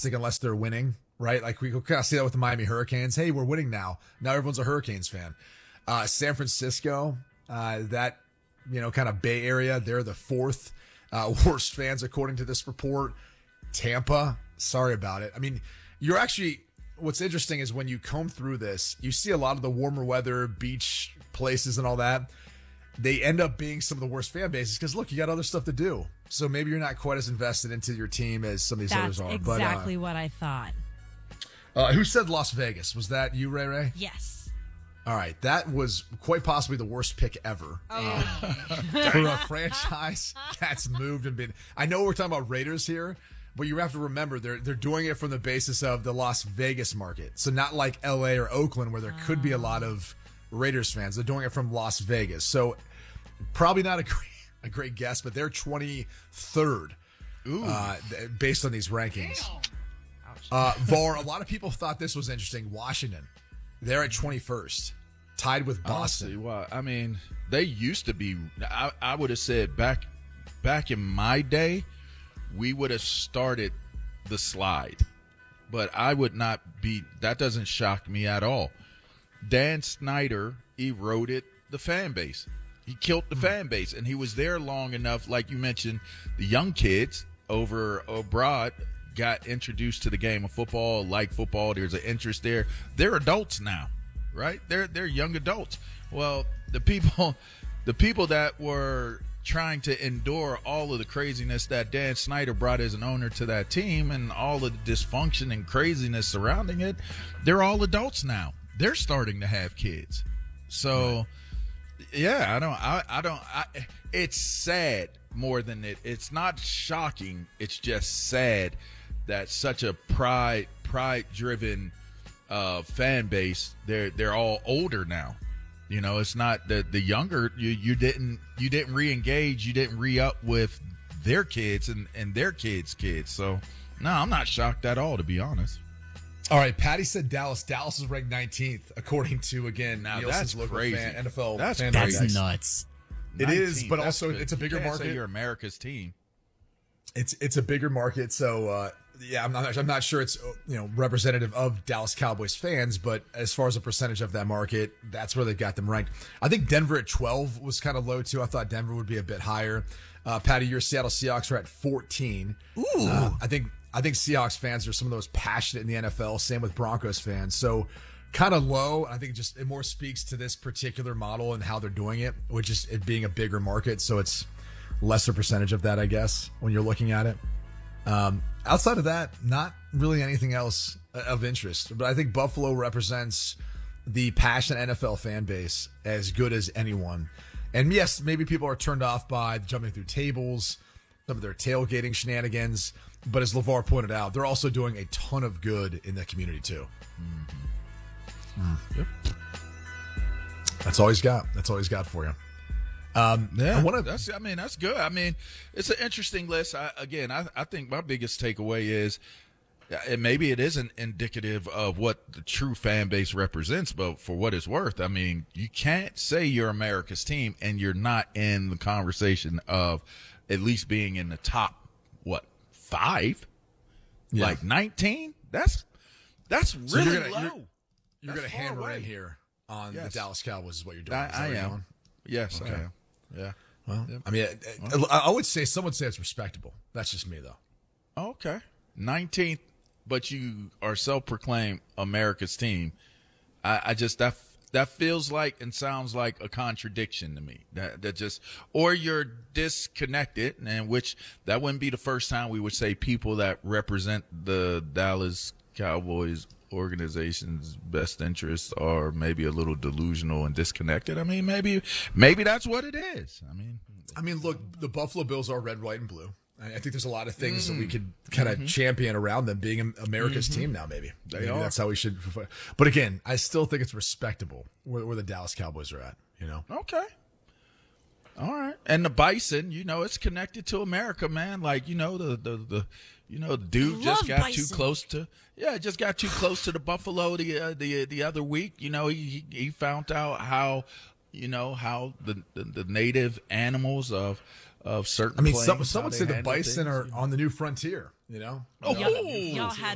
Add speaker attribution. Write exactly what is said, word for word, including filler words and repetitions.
Speaker 1: fantastic unless they're winning, right? Like we kind of see that with the Miami Hurricanes. Hey, we're winning now. Now everyone's a Hurricanes fan. Uh, San Francisco, uh, that, you know, kind of Bay Area, they're the fourth uh, worst fans according to this report. Tampa, sorry about it. I mean, you're actually, what's interesting is when you comb through this, you see a lot of the warmer weather, beach places and all that. They end up being some of the worst fan bases because, look, you got other stuff to do. So maybe you're not quite as invested into your team as some of these
Speaker 2: That's
Speaker 1: others are.
Speaker 2: exactly
Speaker 1: but, uh,
Speaker 2: what I thought.
Speaker 1: Uh, who said Las Vegas? Was that you, Ray Ray?
Speaker 2: Yes.
Speaker 1: All right. That was quite possibly the worst pick ever. Oh. Uh, for a franchise that's moved and been. I know we're talking about Raiders here, but you have to remember they're they're doing it from the basis of the Las Vegas market. So not like L A or Oakland where there could be a lot of Raiders fans. They're doing it from Las Vegas. So probably not a great, a great guess, but they're twenty-third uh, based on these rankings. Uh, Var, a lot of people thought this was interesting. Washington, they're at twenty-first, tied with Boston.
Speaker 3: Honestly, well, I mean, they used to be. I, I would have said back, back in my day, we would have started the slide, but I would not be. That doesn't shock me at all. Dan Snyder eroded the fan base. He killed the fan base, and he was there long enough. Like you mentioned, the young kids over abroad got introduced to the game of football, like football. There's an interest there. They're adults now, right? They're they're young adults. Well, the people, the people that were trying to endure all of the craziness that Dan Snyder brought as an owner to that team, and all of the dysfunction and craziness surrounding it, they're all adults now. They're starting to have kids. So, yeah, I don't, I, I don't, I, it's sad more than it, it's not shocking. It's just sad that such a pride, pride driven, uh, fan base, they're, they're all older now. You know, it's not the, the younger, you, you didn't, you didn't re-engage, you didn't re-up with their kids and, and their kids' kids. So, no, I'm not shocked at all, to be honest.
Speaker 1: All right, Patty said Dallas. Dallas is ranked nineteenth, according to, again,
Speaker 3: now
Speaker 1: Nielsen's
Speaker 3: that's
Speaker 1: local
Speaker 3: crazy.
Speaker 1: fan, N F L
Speaker 3: That's
Speaker 1: fan
Speaker 4: That's
Speaker 1: index.
Speaker 4: nuts.
Speaker 1: It is, but
Speaker 3: That's
Speaker 1: also
Speaker 3: good.
Speaker 1: it's a bigger
Speaker 3: You can't
Speaker 1: market.
Speaker 3: say you're America's team.
Speaker 1: It's it's a bigger market, so uh, yeah, I'm not I'm not sure it's you know representative of Dallas Cowboys fans, but as far as a percentage of that market, that's where they've got them ranked. I think Denver at twelve was kind of low too. I thought Denver would be a bit higher. Uh, Patty, your Seattle Seahawks are at fourteen.
Speaker 4: Ooh,
Speaker 1: uh, I think I think Seahawks fans are some of the most passionate in the N F L. Same with Broncos fans. So kind of low. I think just it more speaks to this particular model and how they're doing it, which is it being a bigger market. So it's lesser percentage of that, I guess, when you're looking at it. Um, outside of that, not really anything else of interest. But I think Buffalo represents the passionate N F L fan base as good as anyone. And yes, maybe people are turned off by jumping through tables, some of their tailgating shenanigans. But as LeVar pointed out, they're also doing a ton of good in the community too. Mm-hmm. Mm. Yep. That's all he's got. That's all he's got for you. Um,
Speaker 3: Yeah,
Speaker 1: I wanna,
Speaker 3: that's. I mean, that's good. I mean, it's an interesting list. I, again, I, I think my biggest takeaway is, and maybe it isn't indicative of what the true fan base represents, but for what it's worth, I mean, you can't say you're America's team and you're not in the conversation of at least being in the top, what, five?
Speaker 1: Yeah.
Speaker 3: Like nineteen? That's that's really
Speaker 1: So you're gonna,
Speaker 3: low.
Speaker 1: You're, you're
Speaker 3: That's
Speaker 1: going to
Speaker 3: far
Speaker 1: hammer
Speaker 3: away.
Speaker 1: in here on
Speaker 3: Yes.
Speaker 1: the Dallas Cowboys is what you're doing.
Speaker 3: I,
Speaker 1: Is that
Speaker 3: I
Speaker 1: where you're
Speaker 3: am.
Speaker 1: going?
Speaker 3: Yes,
Speaker 1: Okay.
Speaker 3: I am. Yeah.
Speaker 1: Well,
Speaker 3: Yep.
Speaker 1: I mean, I, I would say some would say it's respectable. That's just me, though.
Speaker 3: Okay. nineteenth, but you are self-proclaimed America's team. I, I just, that that feels like and sounds like a contradiction to me. That that just, or you're disconnected, and which that wouldn't be the first time we would say people that represent the Dallas Cowboys organization's best interests are maybe a little delusional and disconnected. I mean, maybe maybe that's what it is. I mean,
Speaker 1: I mean, look, the Buffalo Bills are red, white, and blue. I I think there's a lot of things mm. that we could kind of mm-hmm. champion around them being America's mm-hmm. team now, maybe.
Speaker 3: They
Speaker 1: maybe
Speaker 3: are.
Speaker 1: That's how we should. But again, I still think it's respectable where, where the Dallas Cowboys are at, you know?
Speaker 3: Okay. All right. And the Bison, you know, it's connected to America, man. Like, you know, the, the, the you know, the dude just
Speaker 2: Love
Speaker 3: got
Speaker 2: Bison.
Speaker 3: too close to, yeah, just got too close to the Buffalo the, uh, the, the other week. You know, he, he found out how, you know, how the, the, the native animals of, of certain
Speaker 1: I mean,
Speaker 3: plains,
Speaker 1: some,
Speaker 3: how
Speaker 1: some would
Speaker 3: they
Speaker 1: say the
Speaker 3: handle
Speaker 1: Bison
Speaker 3: things.
Speaker 1: are on the new frontier, you know?
Speaker 3: Oh,
Speaker 2: Y'all, y'all had